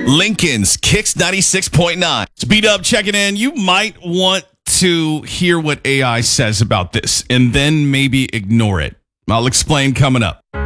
Lincoln's Kicks 96.9. Speed up checking in. You might want to hear what AI says about this and then maybe ignore it. I'll explain coming up.